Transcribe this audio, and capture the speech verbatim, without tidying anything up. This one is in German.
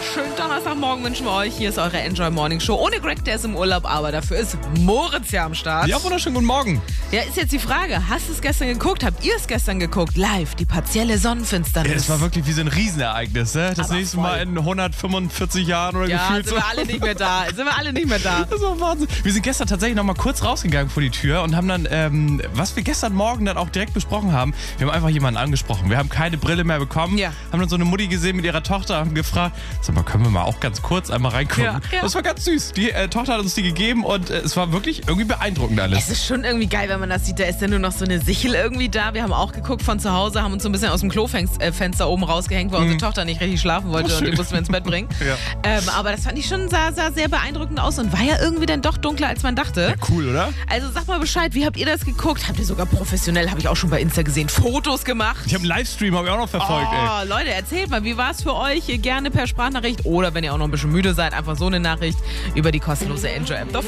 schönen Donnerstagmorgen wünschen wir euch. Hier ist eure Enjoy Morning Show. Ohne Greg, der ist im Urlaub, aber dafür ist Moritz ja am Start. Ja, wunderschönen guten Morgen. Ja, ist jetzt die Frage, hast du es gestern geguckt? Habt ihr es gestern geguckt? Live, die partielle Sonnenfinsternis. Ja, es war wirklich wie so ein Riesenereignis, ne? Das Aber nächste voll. Mal in hundertfünfundvierzig Jahren oder Ja, gefühlt sind so. wir alle nicht mehr da. Sind wir alle nicht mehr da. Das war Wahnsinn. Wir sind gestern tatsächlich noch mal kurz rausgegangen vor die Tür und haben dann, ähm, was wir gestern Morgen dann auch direkt besprochen haben, wir haben einfach jemanden angesprochen. Wir haben keine Brille mehr bekommen, Ja. haben dann so eine Mutti gesehen mit ihrer Tochter, haben gefragt, sag mal, können wir mal auch ganz kurz einmal reingucken? Ja, ja. Das war ganz süß. Die äh, Tochter hat uns die gegeben und äh, es war wirklich irgendwie beeindruckend alles. Es ist schon irgendwie geil, wenn man das sieht. Da ist ja nur noch so eine Sichel irgendwie da. Wir haben auch geguckt von zu Hause, haben uns so ein bisschen aus dem Klofenster oben rausgehängt, weil unsere Tochter nicht richtig schlafen wollte Oh, und die schön. mussten wir ins Bett bringen. Ja. ähm, aber das fand ich schon, sah, sah sehr beeindruckend aus und war ja irgendwie dann doch dunkler, als man dachte. Cool, oder? Also sag mal Bescheid, wie habt ihr das geguckt? Habt ihr sogar professionell, habe ich auch schon bei Insta gesehen, Fotos gemacht? Ich habe einen Livestream hab ich auch noch verfolgt, ey. Oh, Leute, erzählt mal, wie war es für euch? Gerne per Sprachnachricht oder wenn ihr auch noch ein bisschen müde seid, einfach so eine Nachricht über die kostenlose Enjoy-App.